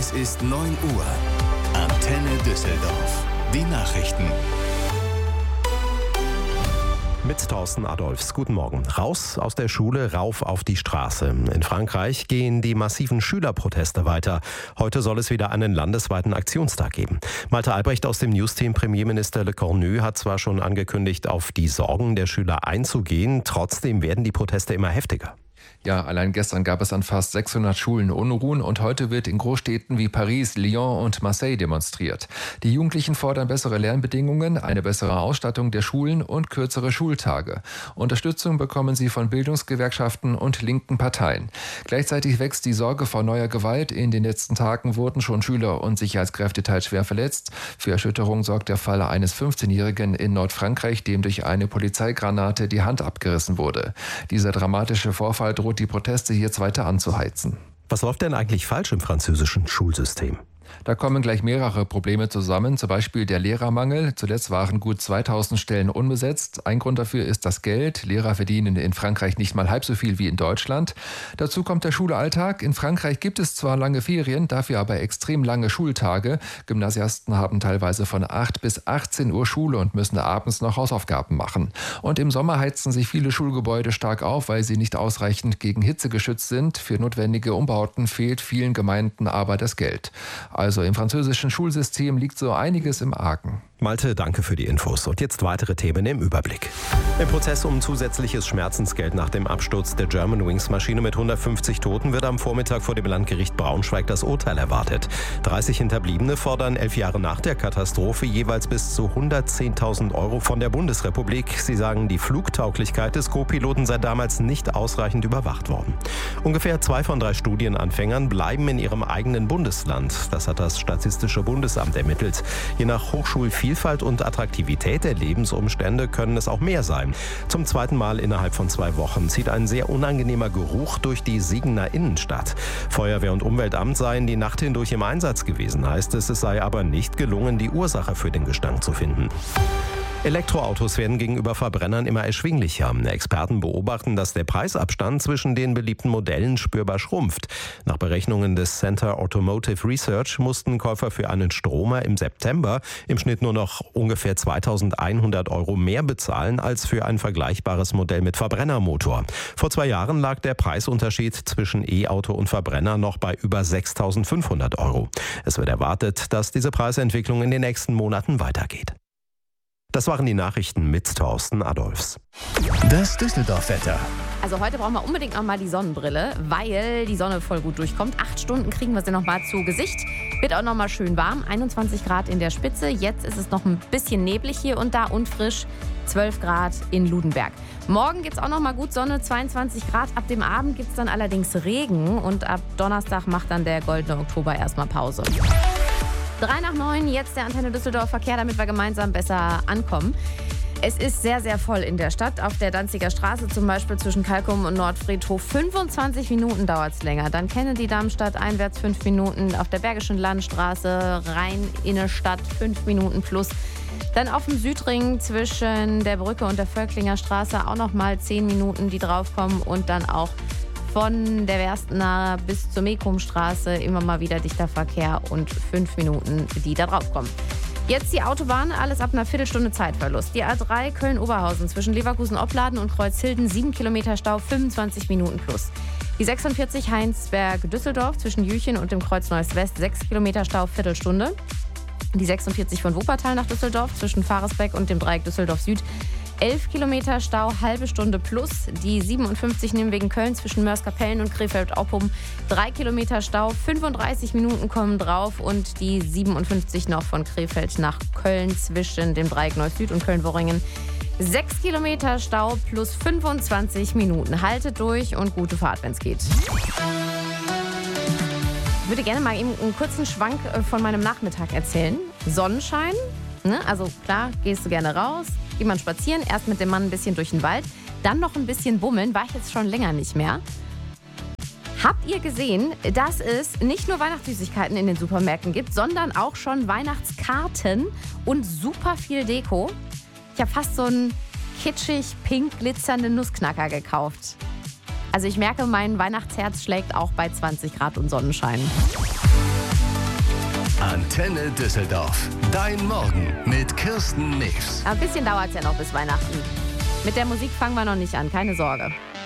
Es ist 9 Uhr. Antenne Düsseldorf. Die Nachrichten. Mit Thorsten Adolfs. Guten Morgen. Raus aus der Schule, rauf auf die Straße. In Frankreich gehen die massiven Schülerproteste weiter. Heute soll es wieder einen landesweiten Aktionstag geben. Malte Albrecht aus dem Newsteam. Premierminister Le Cornu hat zwar schon angekündigt, auf die Sorgen der Schüler einzugehen. Trotzdem werden die Proteste immer heftiger. Ja, allein gestern gab es an fast 600 Schulen Unruhen und heute wird in Großstädten wie Paris, Lyon und Marseille demonstriert. Die Jugendlichen fordern bessere Lernbedingungen, eine bessere Ausstattung der Schulen und kürzere Schultage. Unterstützung bekommen sie von Bildungsgewerkschaften und linken Parteien. Gleichzeitig wächst die Sorge vor neuer Gewalt. In den letzten Tagen wurden schon Schüler und Sicherheitskräfte teils schwer verletzt. Für Erschütterung sorgt der Fall eines 15-Jährigen in Nordfrankreich, dem durch eine Polizeigranate die Hand abgerissen wurde. Dieser dramatische Vorfall droht die Proteste jetzt weiter anzuheizen. Was läuft denn eigentlich falsch im französischen Schulsystem? Da kommen gleich mehrere Probleme zusammen, zum Beispiel der Lehrermangel. Zuletzt waren gut 2000 Stellen unbesetzt. Ein Grund dafür ist das Geld. Lehrer verdienen in Frankreich nicht mal halb so viel wie in Deutschland. Dazu kommt der Schulalltag. In Frankreich gibt es zwar lange Ferien, dafür aber extrem lange Schultage. Gymnasiasten haben teilweise von 8 bis 18 Uhr Schule und müssen abends noch Hausaufgaben machen. Und im Sommer heizen sich viele Schulgebäude stark auf, weil sie nicht ausreichend gegen Hitze geschützt sind. Für notwendige Umbauten fehlt vielen Gemeinden aber das Geld. Also im französischen Schulsystem liegt so einiges im Argen. Malte, danke für die Infos. Und jetzt weitere Themen im Überblick. Im Prozess um zusätzliches Schmerzensgeld nach dem Absturz der Germanwings-Maschine mit 150 Toten wird am Vormittag vor dem Landgericht Braunschweig das Urteil erwartet. 30 Hinterbliebene fordern 11 Jahre nach der Katastrophe jeweils bis zu 110.000 € von der Bundesrepublik. Sie sagen, die Flugtauglichkeit des Co-Piloten sei damals nicht ausreichend überwacht worden. Ungefähr 2 von 3 Studienanfängern bleiben in ihrem eigenen Bundesland. Das hat das Statistische Bundesamt ermittelt. Je nach Hochschulvielfalt und Attraktivität der Lebensumstände können es auch mehr sein. Zum zweiten Mal innerhalb von 2 Wochen zieht ein sehr unangenehmer Geruch durch die Siegener Innenstadt. Feuerwehr und Umweltamt seien die Nacht hindurch im Einsatz gewesen, heißt es. Es sei aber nicht gelungen, die Ursache für den Gestank zu finden. Elektroautos werden gegenüber Verbrennern immer erschwinglicher. Experten beobachten, dass der Preisabstand zwischen den beliebten Modellen spürbar schrumpft. Nach Berechnungen des Center Automotive Research mussten Käufer für einen Stromer im September im Schnitt nur noch ungefähr 2.100 € mehr bezahlen als für ein vergleichbares Modell mit Verbrennermotor. Vor 2 Jahren lag der Preisunterschied zwischen E-Auto und Verbrenner noch bei über 6.500 €. Es wird erwartet, dass diese Preisentwicklung in den nächsten Monaten weitergeht. Das waren die Nachrichten mit Thorsten Adolfs. Das Düsseldorf-Wetter. Also heute brauchen wir unbedingt noch mal die Sonnenbrille, weil die Sonne voll gut durchkommt. 8 Stunden kriegen wir sie noch mal zu Gesicht. Wird auch noch mal schön warm. 21 Grad in der Spitze. Jetzt ist es noch ein bisschen neblig hier und da und frisch. 12 Grad in Ludenberg. Morgen gibt es auch noch mal gut Sonne, 22 Grad. Ab dem Abend gibt es dann allerdings Regen. Und ab Donnerstag macht dann der goldene Oktober erstmal Pause. 3 nach 9, jetzt der Antenne Düsseldorf Verkehr, damit wir gemeinsam besser ankommen. Es ist sehr, sehr voll in der Stadt. Auf der Danziger Straße zum Beispiel zwischen Kalkum und Nordfriedhof 25 Minuten dauert es länger. Dann Kennedy-Darmstadt einwärts 5 Minuten. Auf der Bergischen Landstraße Rhein-Innenstadt 5 Minuten plus. Dann auf dem Südring zwischen der Brücke und der Völklinger Straße auch noch mal 10 Minuten, die draufkommen. Und dann auch von der Werstener bis zur Mekumstraße immer mal wieder dichter Verkehr und 5 Minuten, die da drauf kommen. Jetzt die Autobahn, alles ab einer Viertelstunde Zeitverlust. Die A3 Köln-Oberhausen zwischen Leverkusen-Opladen und Kreuzhilden 7 Kilometer Stau, 25 Minuten plus. Die 46 Heinsberg-Düsseldorf zwischen Jüchen und dem Kreuz Neuss West 6 Kilometer Stau, Viertelstunde. Die 46 von Wuppertal nach Düsseldorf zwischen Fahresbeck und dem Dreieck Düsseldorf Süd 11 Kilometer Stau, halbe Stunde plus. Die 57 Nimwegen Köln zwischen Mörs-Kapellen und Krefeld-Oppum 3 Kilometer Stau, 35 Minuten kommen drauf. Und die 57 noch von Krefeld nach Köln zwischen dem Dreieck Neuss-Süd und Köln-Worringen 6 Kilometer Stau plus 25 Minuten. Haltet durch und gute Fahrt, wenn es geht. Ich würde gerne mal eben einen kurzen Schwank von meinem Nachmittag erzählen. Sonnenschein, ne? Also klar, gehst du gerne raus, geh mal spazieren, erst mit dem Mann ein bisschen durch den Wald, dann noch ein bisschen bummeln, war ich jetzt schon länger nicht mehr. Habt ihr gesehen, dass es nicht nur Weihnachtssüßigkeiten in den Supermärkten gibt, sondern auch schon Weihnachtskarten und super viel Deko? Ich habe fast so einen kitschig pink glitzernden Nussknacker gekauft. Also ich merke, mein Weihnachtsherz schlägt auch bei 20 Grad und Sonnenschein. Antenne Düsseldorf. Dein Morgen mit Kirsten News. Ein bisschen dauert es ja noch bis Weihnachten. Mit der Musik fangen wir noch nicht an, keine Sorge.